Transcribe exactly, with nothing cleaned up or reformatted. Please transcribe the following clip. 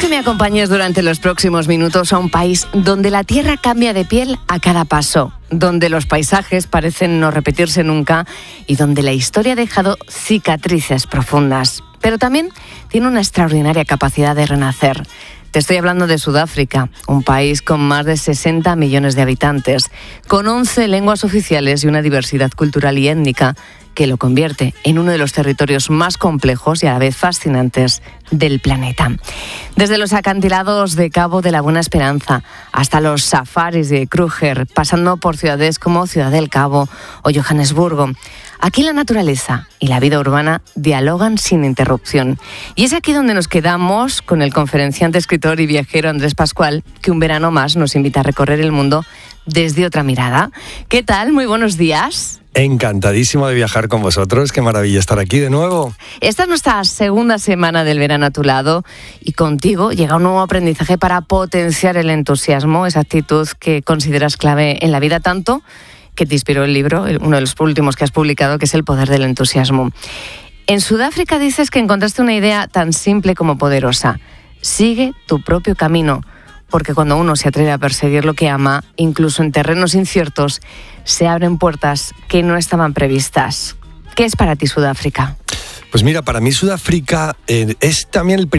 me acompañes durante los próximos minutos a un país donde la tierra cambia de piel a cada paso, donde los paisajes parecen no repetirse nunca y donde la historia ha dejado cicatrices profundas. Pero también tiene una extraordinaria capacidad de renacer. Te estoy hablando de Sudáfrica, un país con más de sesenta millones de habitantes, con once lenguas oficiales y una diversidad cultural y étnica que lo convierte en uno de los territorios más complejos y a la vez fascinantes del planeta. Desde los acantilados de Cabo de la Buena Esperanza hasta los safaris de Kruger, pasando por ciudades como Ciudad del Cabo o Johannesburgo, aquí la naturaleza y la vida urbana dialogan sin interrupción. Y es aquí donde nos quedamos con el conferenciante, escritor y viajero Andrés Pascual, que un verano más nos invita a recorrer el mundo desde otra mirada. ¿Qué tal? Muy buenos días. Encantadísimo de viajar con vosotros. Qué maravilla estar aquí de nuevo. Esta es nuestra segunda semana del verano a tu lado y contigo llega un nuevo aprendizaje para potenciar el entusiasmo, esa actitud que consideras clave en la vida, tanto que te inspiró el libro, uno de los últimos que has publicado, que es El poder del entusiasmo. En Sudáfrica dices que encontraste una idea tan simple como poderosa. Sigue tu propio camino, porque cuando uno se atreve a perseguir lo que ama, incluso en terrenos inciertos, se abren puertas que no estaban previstas. ¿Qué es para ti Sudáfrica? Pues mira, para mí Sudáfrica eh, es también el